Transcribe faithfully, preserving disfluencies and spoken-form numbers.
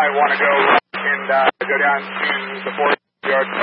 might want to go and uh, go down to the forest yard.